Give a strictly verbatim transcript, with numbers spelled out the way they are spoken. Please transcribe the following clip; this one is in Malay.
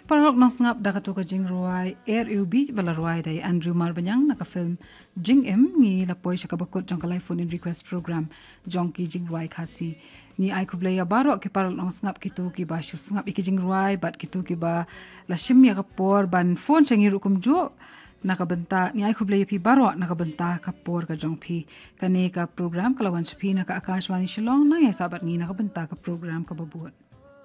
Parok nang sngap da kato ka jing ruai air ubi bala ruai dai Andrew Marbanyang naka film jing em ngi lapoi siya kabakot jong kalai phone in request program jong ki jing ruai khasi ni ai kublaya baro ke parok nang sngap kitu ki ba shu sngap iki jing ruai bat kitu ki ba la shim ya kapor ban phone changi rukum jo nakabenta ni ai kublaya pi baro nakabenta kapor ka jong pi kane ka program kalawan pi naka Akashwani Shillong na ya sabat ngi nakabenta ka program ka babuat